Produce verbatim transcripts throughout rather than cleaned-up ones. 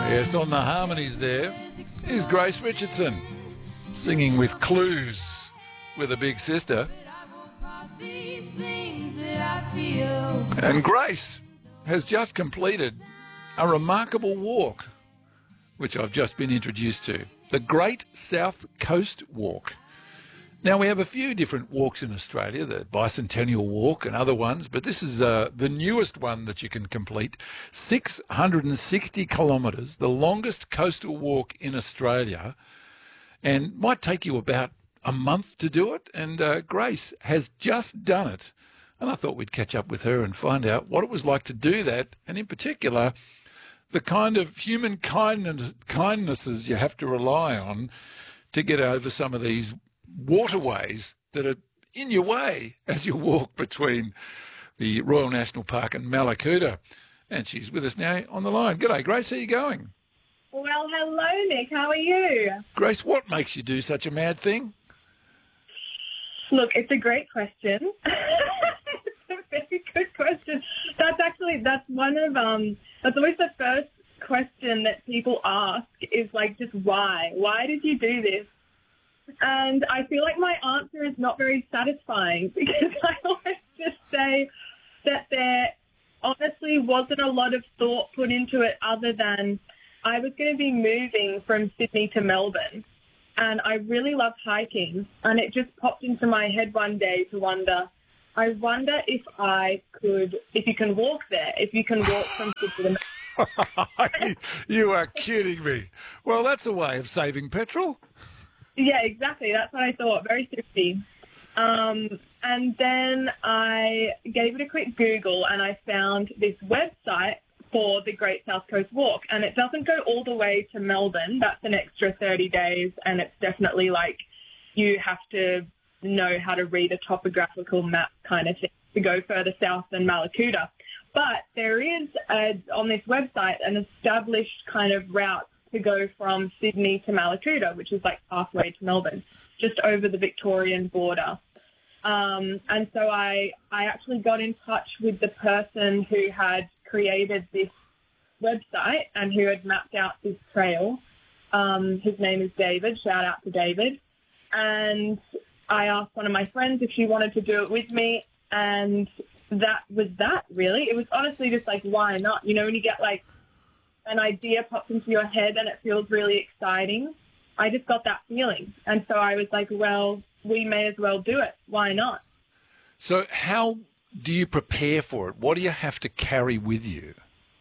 Yes, on the harmonies there is Grace Richardson singing with Clues with a big sister. And Grace has just completed a remarkable walk, which I've just been introduced to, the Great South Coast Walk. Now, we have a few different walks in Australia, the Bicentennial Walk and other ones, but this is uh, the newest one that you can complete, six hundred sixty kilometres, the longest coastal walk in Australia, and might take you about a month to do it. And uh, Grace has just done it, and I thought we'd catch up with her and find out what it was like to do that, and in particular, the kind of human kindness, kindnesses you have to rely on to get over some of these waterways that are in your way as you walk between the Royal National Park and Mallacoota. And she's with us now on the line. G'day, Grace. How are you going? Well, hello, Nick. How are you? Grace, what makes you do such a mad thing? Look, it's a great question. It's a very good question. That's actually, that's one of, um, that's always the first question that people ask is like, just why? Why did you do this? And I feel like my answer is not very satisfying because I always just say that there honestly wasn't a lot of thought put into it other than I was going to be moving from Sydney to Melbourne and I really love hiking, and it just popped into my head one day to wonder, I wonder if I could, if you can walk there, if you can walk from Sydney to Melbourne. You are kidding me. Well, that's a way of saving petrol. Yeah, exactly. That's what I thought. Very thrifty. Um, and then I gave it a quick Google and I found this website for the Great South Coast Walk. And it doesn't go all the way to Melbourne. That's an extra thirty days. And it's definitely like you have to know how to read a topographical map kind of thing to go further south than Mallacoota. But there is, a, on this website, an established kind of route to go from Sydney to Mallacoota, which is like halfway to Melbourne, just over the Victorian border. Um, and so I, I actually got in touch with the person who had created this website and who had mapped out this trail. Um, his name is David. Shout out to David. And I asked one of my friends if she wanted to do it with me, and that was that, really. It was honestly just like, why not? You know, when you get like an idea pops into your head and it feels really exciting, I just got that feeling. And so I was like, well, we may as well do it. Why not? So how do you prepare for it? What do you have to carry with you?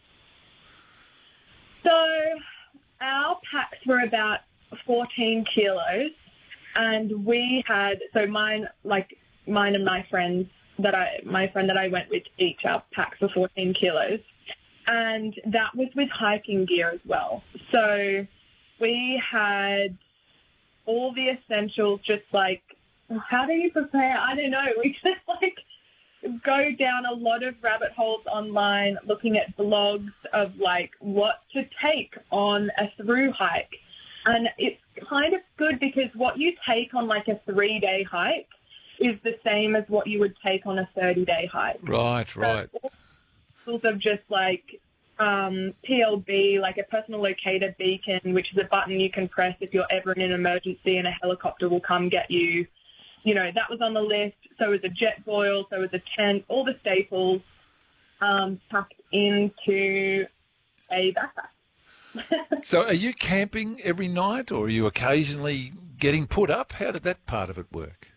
So our packs were about fourteen kilos, and we had, so mine, like mine and my friends that I, my friend that I went with, each our packs were fourteen kilos. And that was with hiking gear as well. So we had all the essentials, just like, how do you prepare? I don't know. We just like go down a lot of rabbit holes online, looking at blogs of like what to take on a through hike. And it's kind of good because what you take on like a three day hike is the same as what you would take on a thirty day hike. Right, right. So, of just like um, P L B, like a personal locator beacon, which is a button you can press if you're ever in an emergency and a helicopter will come get you. You know, that was on the list. So was a jet boil, so was a tent, all the staples um, tucked into a backpack. So are you camping every night, or are you occasionally getting put up? How did that part of it work?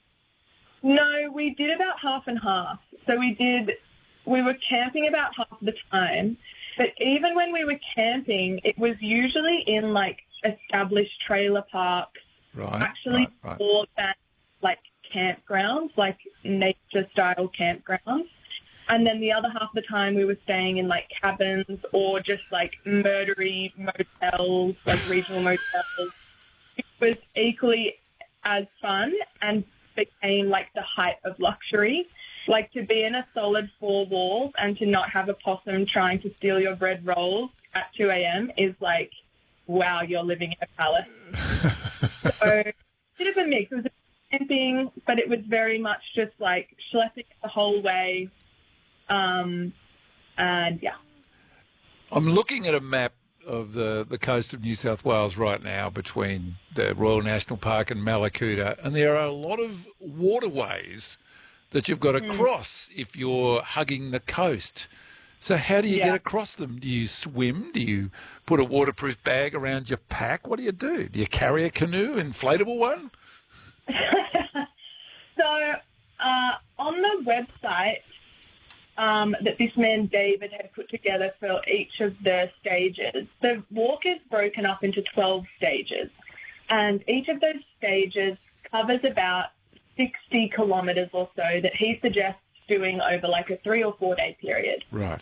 No, we did about half and half. So we did... We were camping about half the time, but even when we were camping, it was usually in like established trailer parks, right, actually right, right. more than like campgrounds, like nature-style campgrounds. And then the other half of the time we were staying in like cabins or just like murdery motels, like regional motels. It was equally as fun and became like the height of luxury. Like to be in a solid four walls and to not have a possum trying to steal your bread rolls at two a.m. is like, wow, you're living in a palace. So bit of a mix. It was camping, but it was very much just like schlepping the whole way. Um, and yeah. I'm looking at a map of the, the coast of New South Wales right now between the Royal National Park and Malakuta, and there are a lot of waterways that you've got to mm. cross if you're hugging the coast. So how do you yeah. get across them? Do you swim? Do you put a waterproof bag around your pack? What do you do? Do you carry a canoe, inflatable one? so uh, on the website um, that this man David had put together for each of the stages, the walk is broken up into twelve stages. And each of those stages covers about sixty kilometres or so that he suggests doing over like a three or four day period. Right.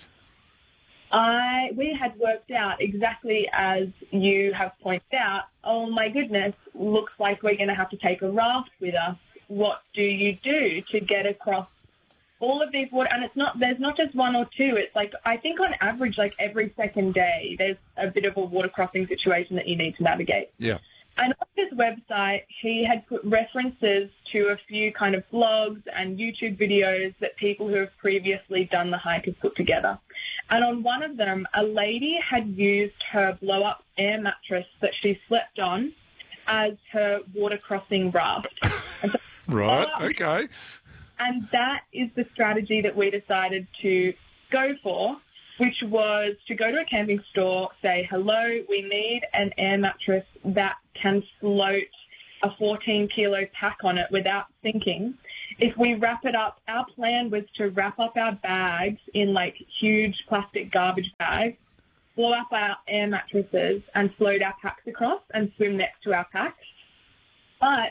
I we had worked out exactly as you have pointed out. Oh my goodness, looks like we're going to have to take a raft with us. What do you do to get across all of these water? And it's not there's not just one or two. It's like I think on average, like every second day, there's a bit of a water crossing situation that you need to navigate. Yeah. And on his website, he had put references to a few kind of blogs and YouTube videos that people who have previously done the hike have put together. And on one of them, a lady had used her blow-up air mattress that she slept on as her water crossing raft. And so, right, oh, okay. And that is the strategy that we decided to go for, which was to go to a camping store, say, hello, we need an air mattress that can float a fourteen kilo pack on it without sinking. If we wrap it up, our plan was to wrap up our bags in like huge plastic garbage bags, blow up our air mattresses and float our packs across and swim next to our packs. But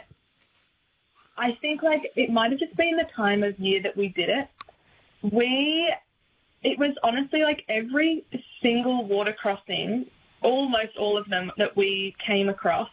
I think like it might have just been the time of year that we did it. We... It was honestly like every single water crossing, almost all of them that we came across,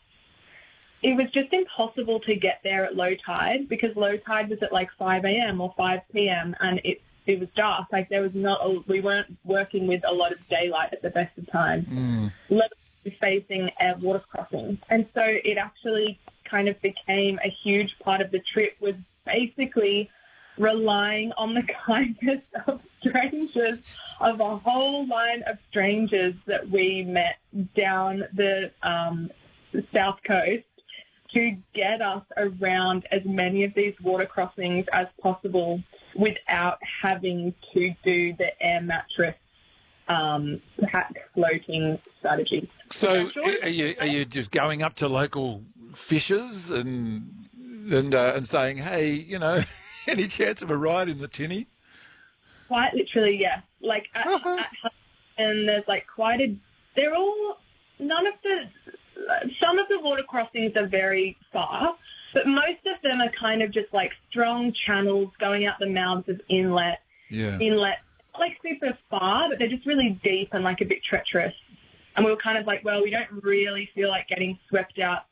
it was just impossible to get there at low tide because low tide was at like five a.m. or five p.m. and it it was dark. Like there was not, a, we weren't working with a lot of daylight at the best of times, mm. let alone facing a water crossing. And so it actually kind of became a huge part of the trip was basically relying on the kindness of strangers, of a whole line of strangers that we met down the, um, the south coast to get us around as many of these water crossings as possible without having to do the air mattress um, pack floating strategy. So are you, are you just going up to local fishers and, and, uh, and saying, hey, you know, any chance of a ride in the tinny? Quite literally, yes. Like at, at and there's like quite a. They're all none of the. Some of the water crossings are very far, but most of them are kind of just like strong channels going out the mouths of inlet. Yeah. Inlet, like super far, but they're just really deep and like a bit treacherous. And we were kind of like, well, we don't really feel like getting swept out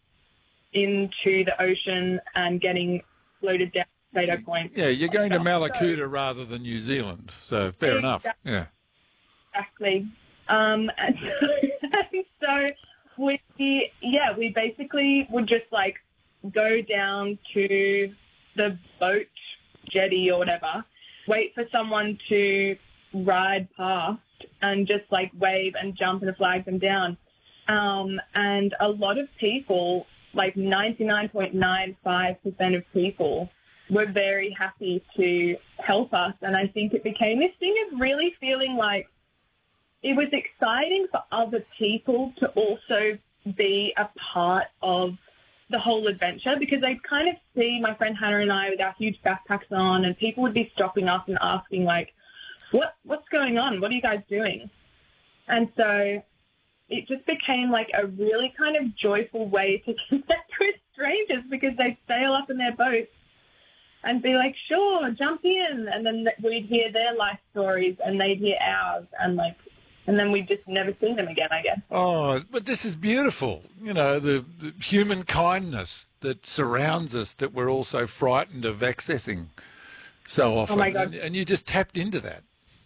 into the ocean and getting floated down. Potato Point. Yeah, you're going to Malakuta so, rather than New Zealand, so fair exactly, enough. Yeah, exactly. Um, and so, and so we, yeah, we basically would just like go down to the boat jetty or whatever, wait for someone to ride past, and just like wave and jump and flag them down. Um, and a lot of people, like ninety-nine point nine five percent of people, were very happy to help us. And I think it became this thing of really feeling like it was exciting for other people to also be a part of the whole adventure, because they'd kind of see my friend Hannah and I with our huge backpacks on, and people would be stopping us and asking like, what, what's going on? What are you guys doing? And so it just became like a really kind of joyful way to connect with strangers, because they'd sail up in their boats and be like, sure, jump in. And then we'd hear their life stories and they'd hear ours. And like, and then we'd just never see them again, I guess. Oh, but this is beautiful. You know, the, the human kindness that surrounds us that we're all so frightened of accessing so often. Oh, my God. And, and you just tapped into that.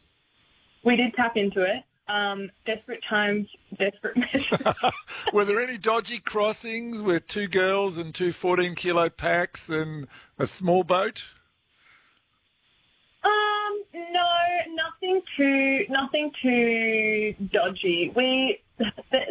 We did tap into it. Um, desperate times, desperate measures. Were there any dodgy crossings with two girls and two fourteen kilo packs and a small boat? Um, no, nothing too, nothing too dodgy. We, the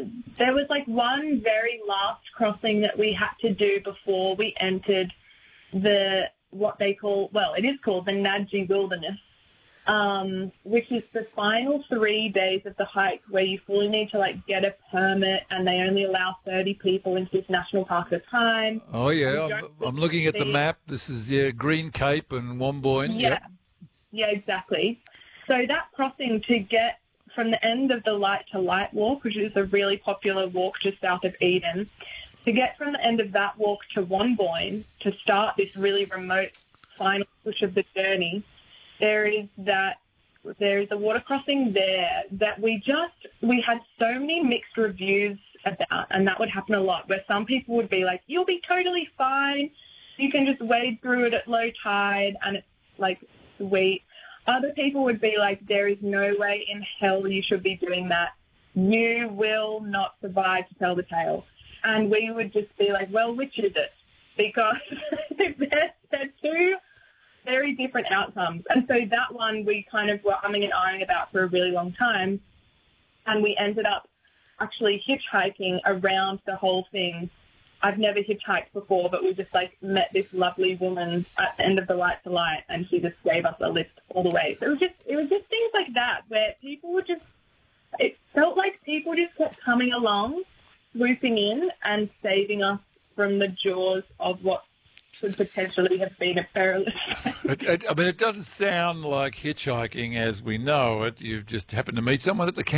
There was like one very last crossing that we had to do before we entered the, what they call, well, it is called the Nadji Wilderness, um, which is the final three days of the hike where you fully need to like get a permit and they only allow thirty people into this national park at a time. Oh, yeah. I'm, I'm looking at the map. This is, yeah, Green Cape and Womboyne. Yeah. Yep. Yeah, exactly. So that crossing to get from the end of the Light to Light walk, which is a really popular walk just south of Eden, to get from the end of that walk to Womboyne to start this really remote final push of the journey, there is that there is a water crossing there that we just we had so many mixed reviews about, and that would happen a lot, where some people would be like, "You'll be totally fine. You can just wade through it at low tide, and it's like sweet." Other people would be like, there is no way in hell you should be doing that. You will not survive to tell the tale. And we would just be like, well, which is it? Because they're, they're two very different outcomes. And so that one we kind of were umming and ahhing about for a really long time. And we ended up actually hitchhiking around the whole thing. I've never hitchhiked before, but we just like met this lovely woman at the end of the Light to Light, and she just gave us a lift all the way. So it was just, it was just things like that where people would just, it felt like people just kept coming along, swooping in and saving us from the jaws of what could potentially have been a perilous. It, it, I mean, it doesn't sound like hitchhiking as we know it. You've just happened to meet someone at the